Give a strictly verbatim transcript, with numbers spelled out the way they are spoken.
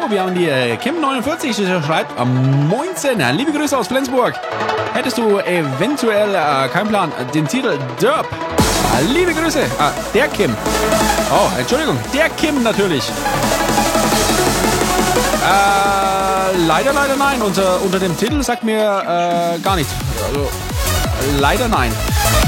wir haben die äh, Kim neunundvierzig, die schreibt am neunzehn. Liebe Grüße aus Flensburg. Hättest du eventuell, äh, kein Plan, den Titel Derp? Äh, liebe Grüße. Ah, der Kim. Oh, Entschuldigung, der Kim natürlich. Äh, leider, leider nein. Unter, unter dem Titel sagt mir äh, gar nichts. Also, leider nein.